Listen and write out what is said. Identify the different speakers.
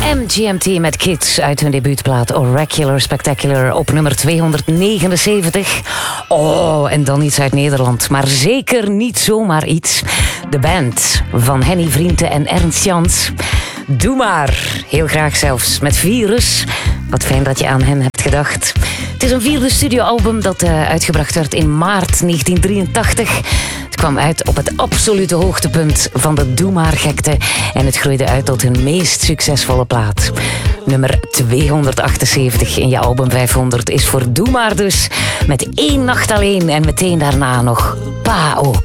Speaker 1: MGMT met Kids uit hun debuutplaat Oracular Spectacular op nummer 279. Oh, en dan iets uit Nederland, maar zeker niet zomaar iets. De band van Henny Vrienden en Ernst Jans. Doe maar, heel graag zelfs, met Virus. Wat fijn dat je aan hen hebt gedacht. Het is een 4e studioalbum dat uitgebracht werd in maart 1983. Het kwam uit op het absolute hoogtepunt van de Doe maar-gekte en het groeide uit tot hun meest succesvolle plaat. Nummer 278 in je album 500 is voor Doe maar dus, met 1 nacht alleen en meteen daarna nog Pa ook.